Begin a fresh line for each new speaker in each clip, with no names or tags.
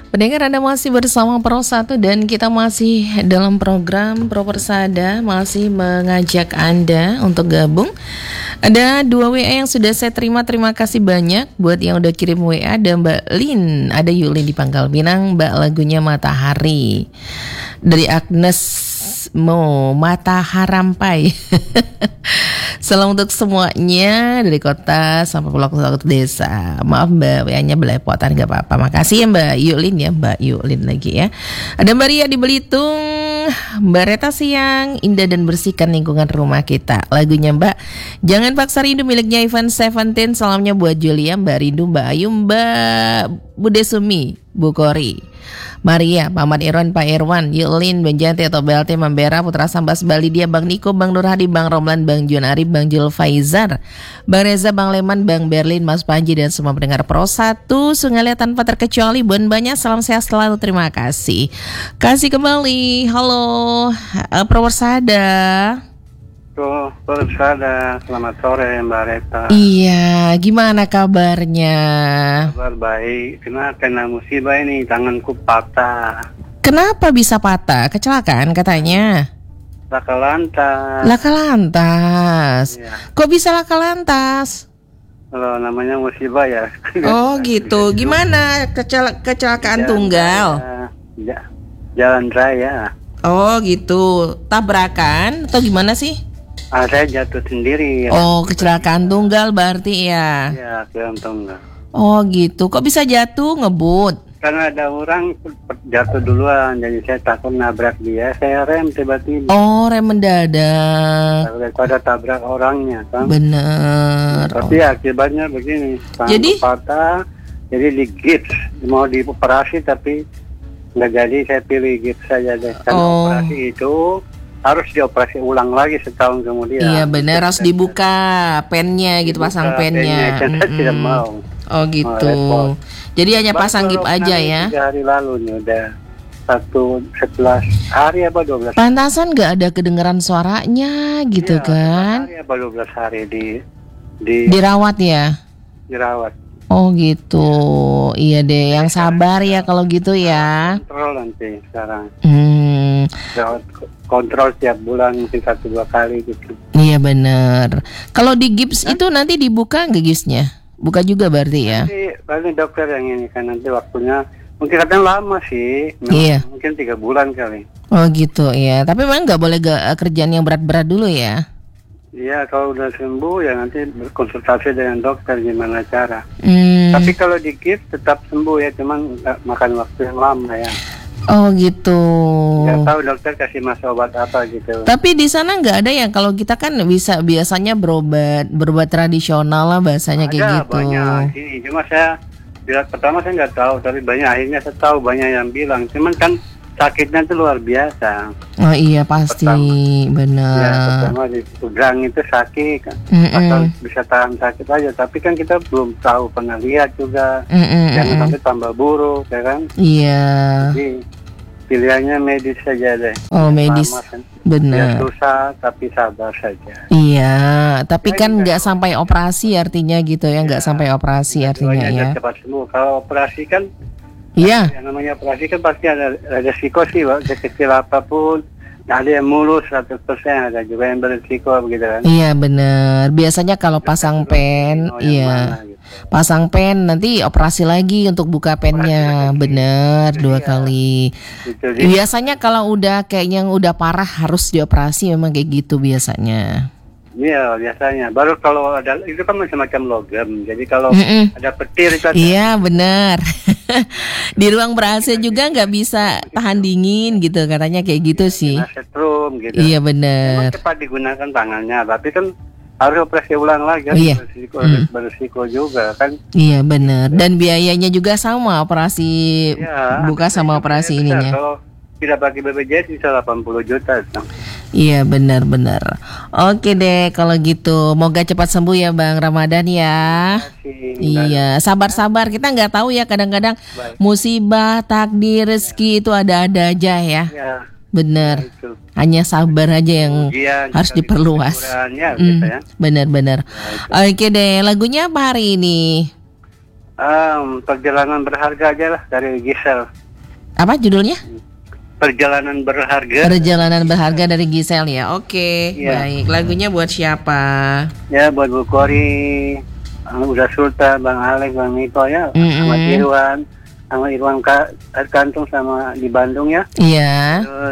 Pendengar, Anda masih bersama Pro 1 dan kita masih dalam program Pro Persada, masih mengajak Anda untuk gabung. Ada 2 WA yang sudah saya terima kasih banyak buat yang udah kirim WA. Ada Mbak Lin, ada Yulin di Pangkal Pinang, Mbak lagunya Matahari. Dari Agnes Mo, Mata Harampai. Salam untuk semuanya dari kota sampai pelosok desa. Maaf Mbak, WA-nya belepotan, gak apa-apa. Makasih ya Mbak Yulin ya, Mbak Yulin lagi ya. Ada Mbak Ria di Belitung, Mbak Reta Siang, indah dan bersihkan lingkungan rumah kita. Lagunya Mbak Jangan Paksa Rindu miliknya Ivan Seventeen. Salamnya buat Julia, Mbak Rindu, Mbak Ayu, Mbak Bude Sumi, Bu Kori, Maria, Paman Irwan, Pak Irwan, Yulin, Benjanti atau BLT Mambera, Putra Sambas, Balidia, Bang Niko, Bang Nur Hadi, Bang Romlan, Bang Jun Arif, Bang Jul Faizar, Bang Reza, Bang Leman, Bang Berlin, Mas Panji dan semua pendengar Pro 1 Sungai tanpa terkecuali. Bun banyak, salam sehat selalu, terima kasih. Kasih kembali, halo Pro Persada.
Persada, selamat sore Mbak Reta.
Iya, gimana kabarnya?
Kabar baik, kena musibah ini, tanganku patah.
Kenapa bisa patah? Kecelakaan katanya.
Laka lantas.
Laka lantas.
Ya.
Kok bisa laka lantas?
Kalau namanya musibah ya.
Oh gitu. Gimana kecelakaan tunggal?
Jalan raya.
Oh gitu. Tabrakan atau gimana sih?
Saya jatuh sendiri ya.
Oh, kecelakaan tunggal berarti ya?
Iya, kecelakaan tunggal.
Oh gitu. Kok bisa jatuh, ngebut?
Karena ada orang jatuh duluan, jadi saya takut nabrak dia. Saya rem tiba-tiba.
Oh, rem mendadak.
Daripada tabrak orangnya kan.
Bener.
Tapi akibatnya begini,
Jadi?
patah, jadi di gips. Mau dioperasi tapi nggak jadi, saya pilih gips saja deh. Karena operasi itu harus dioperasi ulang lagi setahun kemudian.
Iya benar, harus dibuka pennya gitu, pasang pennya.
Saya tidak mau.
Oh gitu. Jadi hanya pasang gips aja ya.
3 hari lalu nih udah 11 hari apa 12 hari.
Pantasan nggak ada kedengeran suaranya gitu
Iya,
kan?
11 hari apa 12 hari
dirawat ya?
dirawat.
Oh gitu. Iya deh, yang sabar ya kalau gitu ya.
Kontrol nanti sekarang. Kontrol tiap bulan mungkin 1-2 kali gitu.
Iya benar. Kalau di gips itu nanti dibuka nggak gipsnya? Buka juga berarti ya?
Nanti paling dokter yang ini kan nanti waktunya mungkin kadang lama sih.
Iya.
Mungkin 3 bulan kali.
Oh gitu ya. Tapi memang nggak boleh kerjaan yang berat-berat dulu ya?
Iya, kalau udah sembuh ya nanti berkonsultasi dengan dokter gimana cara. Tapi kalau di gips tetap sembuh ya, cuman makan waktu yang lama ya.
Oh gitu.
Gak tahu dokter kasih mas obat apa gitu.
Tapi di sana nggak ada yang, kalau kita kan biasanya berobat tradisional lah bahasanya kayak gitu.
Ada banyak ini, cuma saya pertama saya nggak tahu, tapi banyak akhirnya saya tahu, banyak yang bilang. Cuman kan sakitnya itu luar biasa.
Oh iya pasti, benar.
Ya, pertama di udang itu sakit kan. Asal bisa tahan sakit aja, tapi kan kita belum tahu, pernah lihat juga. Jangan sampai tambah buruk, ya kan?
Iya.
Jadi pilihannya medis saja deh.
Oh medis,
kan.
benar.
Ya, susah tapi sabar saja.
Iya, tapi kan nggak sampai operasi artinya gitu ya, nggak sampai operasi artinya ya.
Cepat sembuh. Kalau operasi kan.
Iya.
Yang namanya operasi kan pasti ada resiko sih, Pak. Sekecil apapun, ada yang mulus 100%, ada juga yang beresiko begitu kan.
Iya benar. Biasanya kalau pasang pen, iya. Gitu. Pasang pen nanti operasi lagi untuk buka pennya, benar 2 kali. Gitu, biasanya kalau udah kayak yang udah parah harus dioperasi, memang kayak gitu biasanya.
Iya biasanya. Baru kalau ada itu kan macam-macam logam. Jadi kalau ada petir itu.
Iya benar. Di ruang ber-AC juga nggak bisa tahan dingin gitu katanya, kayak gitu sih.
Setrum gitu.
Iya benar.
Memang cepat digunakan tangannya, tapi kan harus operasi ulang lagi.
Iya.
Beresiko juga kan.
Iya benar. Dan biayanya juga sama, operasi buka sama operasi ininya.
Kalau tidak pakai BPJS bisa 80 juta.
Iya benar-benar. Oke deh kalau gitu, moga cepat sembuh ya Bang Ramadan ya. Iya, sabar-sabar, kita nggak tahu ya, kadang-kadang musibah, takdir, rezeki itu ada-ada aja ya. Benar. Hanya sabar aja yang harus diperluas.
Benar-benar.
Oke deh, lagunya apa hari ini?
Perjalanan berharga aja lah dari Gisel.
Apa judulnya?
Perjalanan berharga.
Perjalanan berharga dari Gisel ya. Oke,
Iya.
baik. Lagunya buat siapa?
Ya buat Bu Kori, Uda Sultan, Bang Alek, Bang Nito ya, sama Irwan Kantung sama di Bandung ya.
Iya.
Terus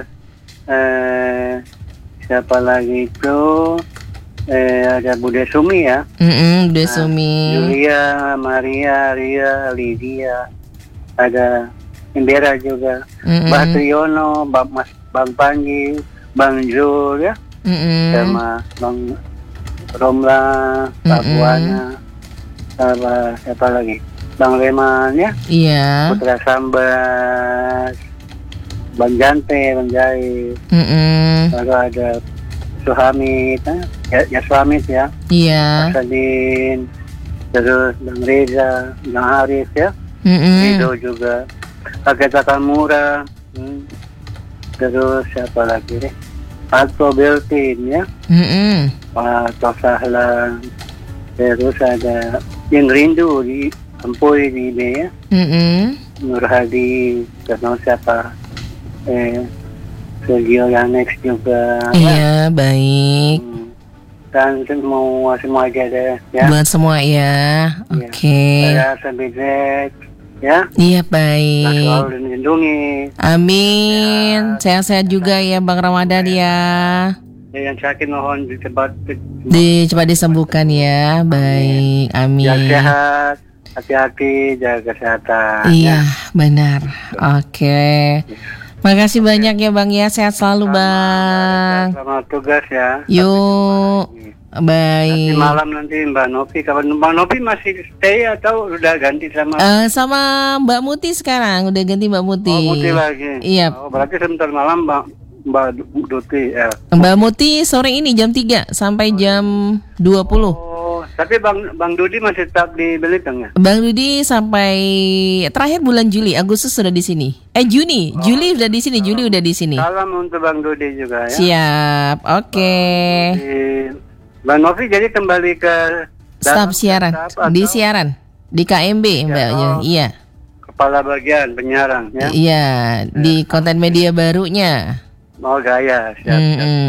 siapa lagi itu? Ada Bude Sumi ya.
Desumi.
Julia, Maria, Ria, Lydia, ada Imbera juga, Mbak Triyono, Bang Panji, Bang Zul ya, sama Bang Romla, Pak Buana, sama siapa lagi? Bang Leman ya,
Iya.
Putra Sambas, Bang Jante, Bang Jai, lalu ada Suhamid, ya Suhamid ya,
Iya.
Sadin, terus Bang Reza, Bang Haris ya, Rido juga, Kakek Takamura, terus siapa lagi deh, Alto Beltin ya, Pak Tosahlan, terus ada yang rindu di Empuy di Ibe ya, Nur Hadi, terus siapa, Sergio Yanex juga.
Iya, baik.
Dan semua aja deh ya.
Buat semua ya. Oke.
Saya Sabidek ya.
Iya, baik.
Selalu dilindungi.
Amin. Sehat-sehat juga ya Bang Ramadan ya.
Yang sakit mohon cepat
disembuhkan ya. Baik. Amin.
Jaga sehat, hati-hati, jaga kesehatan.
Iya, benar. Oke. Makasih banyak ya Bang ya. Sehat selalu Bang.
Selamat tugas ya.
Yuk. Baik.
Nanti malam nanti Mbak Novi. Kapan Mbak Novi masih stay atau udah ganti sama?
Sama Mbak Muti sekarang. Udah ganti Mbak Muti.
Oh, Muti lagi.
Iya.
Oh, berarti sebentar malam Mbak Duti.
Mbak Muti sore ini jam 3 sampai jam 20.
Oh, tapi Bang Dudi masih tetap di Belitung ya?
Bang Dudi sampai terakhir bulan Juli, Agustus sudah di sini. Juni udah di sini, Juli udah di sini.
Salam untuk Bang Dudi juga ya.
Siap, oke.
Bang Novi jadi kembali ke
staf siaran, di siaran, di KMB Mbaknya, iya.
Kepala bagian penyiaran ya.
Iya, di konten media barunya.
Oh gaya, siap.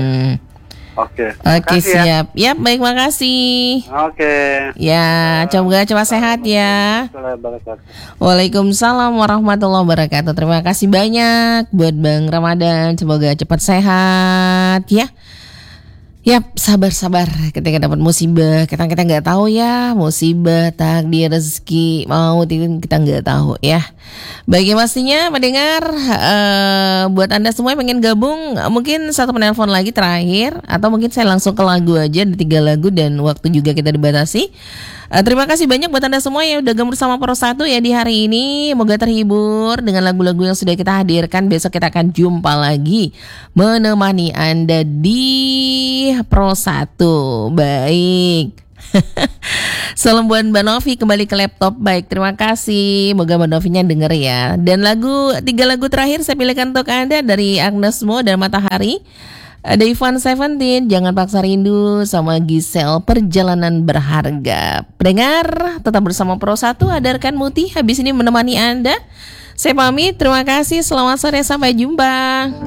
Oke.
Oke, siap. Ya, baik, makasih.
Oke.
Ya, coba sehat ya. Waalaikumsalam warahmatullahi wabarakatuh. Terima kasih banyak buat Bang Ramadan. Semoga cepat sehat ya. Yap, sabar ketika dapat musibah. Kita nggak tahu ya, musibah, takdir, rezeki, maut itu kita nggak tahu ya. Bagi pastinya mendengar, buat Anda semua yang pengen gabung, mungkin satu penelpon lagi terakhir, atau mungkin saya langsung ke lagu aja, ada 3 lagu dan waktu juga kita dibatasi. Terima kasih banyak buat Anda semua yang udah gabung bersama Pro 1 ya di hari ini. Semoga terhibur dengan lagu-lagu yang sudah kita hadirkan. Besok kita akan jumpa lagi menemani Anda di Pro 1. Baik. Salam buat Mbak Novi kembali ke laptop. Baik, terima kasih. Moga Mbak Novinya denger ya. Dan 3 lagu terakhir saya pilihkan untuk Anda dari Agnes Mo dan Matahari. Ada Ivan Seventeen, Jangan Paksa Rindu, sama Gisel, Perjalanan Berharga. Pendengar, tetap bersama Pro 1, hadirkan Muti habis ini menemani Anda. Saya pamit, terima kasih, selamat sore, sampai jumpa.